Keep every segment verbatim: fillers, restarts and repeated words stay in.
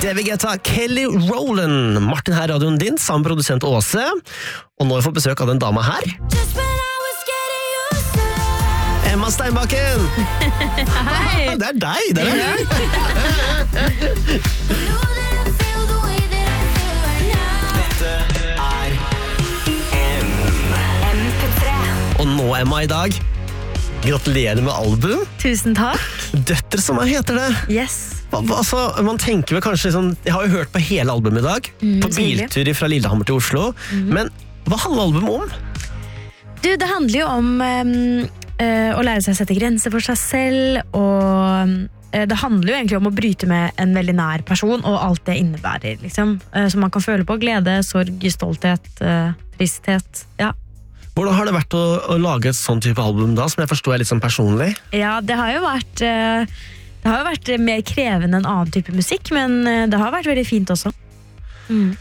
David Guetta, Kelly Rowland. Martin her, radioen din, sammen produsent Åse. Og nå har vi fått besøk av den dama her. Emma Steinbakken. Hei. Det er deg, det er deg. Dette er M P tre. Og nå, Emma, i dag, gratulerer med album. Tusen takk. Døtre som heter det. Yes. Altså, man tenker vel kanskje sånn, jeg har jo hørt på hele albumet i dag, mm, på biltur fra Lillehammer til Oslo, mm. men hva handler albumet om? Du, det handler jo om um, uh, å lære seg å sette grenser for seg selv, og uh, det handler jo egentlig om å bryte med en veldig nær person, og alt det innebærer, liksom. Uh, så man kan føle på glede, sorg, stolthet, uh, tristhet, ja. Hvordan har det vært å, å lage et sånn type album da, som jeg forstår er litt sånn personlig? Ja, det har jo vært... Uh, Det har jo vært mer krevende enn annen type musikk, men det har vært veldig fint også. Mm.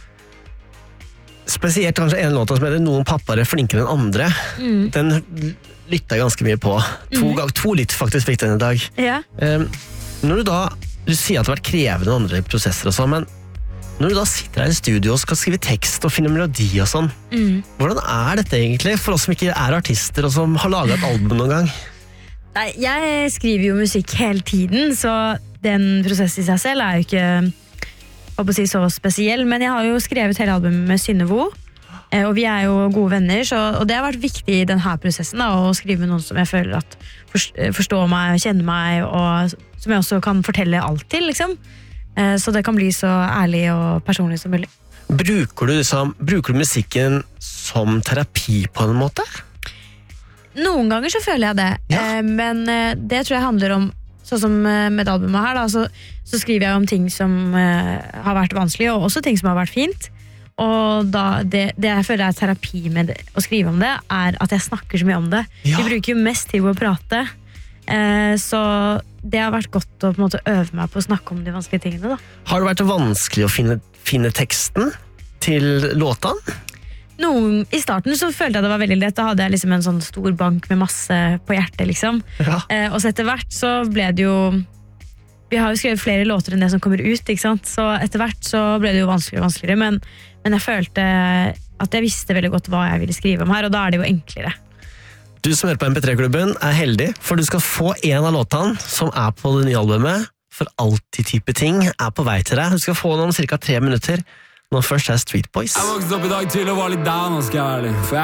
Spesielt kanskje en låt som heter Noen pappaer er flinkere enn andre. Mm. Den lytta jeg ganske mye på. To, mm. gang, to lytt faktisk fikk den i dag. Ja. Um, når du da, du sier at det har vært krevende enn andre prosesser og sånn, men når du da sitter her i studio og skal skrive tekst og finne melodi og sånn, mm. hvordan er dette egentlig for oss som ikke er artister og som har laget et album noen gang? Nei, jeg skriver jo musikk hele tiden, så den prosessen i seg selv er jo ikke å si, så spesiell, men jeg har jo skrevet hele albumet med Synnevo, og vi er jo gode venner, så, og det har vært viktig i denne prosessen da, å skrive med noen som jeg føler at forstår meg og kjenner meg, og som jeg også kan fortelle alt til, liksom. Så det kan bli så ærlig og personlig som mulig. Bruker du, liksom, bruker du musikken som terapi på en måte? Noen ganger så føler jeg det, ja. eh, men eh, det tror jeg handler om, sånn som eh, med det albumet her, da, så, så skriver jeg om ting som eh, har vært vanskelig, og også ting som har vært fint. Og da, det, det jeg føler er terapi med det, å skrive om det, er at jeg snakker så mye om det. Ja. Vi bruker jo mest tid på å prate, eh, så det har vært godt å på en måte øve meg på å snakke om de vanskelige tingene. Da. Har det vært vanskelig å finne, finne teksten til låtene? Noen, I starten så følte jeg det var veldig lett. Da hadde jeg liksom en sånn stor bank med masse på hjertet, liksom. Ja. Eh, og så etter hvert så ble det jo... Vi har jo skrevet flere låter enn det som kommer ut, ikke sant? Så etter hvert så ble det jo vanskeligere og vanskeligere, men, men jeg følte at jeg visste veldig godt hva jeg ville skrive om her, og da er det jo enklere. Du som hører på M P tre-klubben er heldig, for du skal få en av låtene som er på det nye albumet, for alltid type ting, er på vei til deg. Du skal få den om cirka tre minutter. Nå først er Street Boys. Jeg vokste opp i dag til og var litt down, og skal jeg være ærlig. For jeg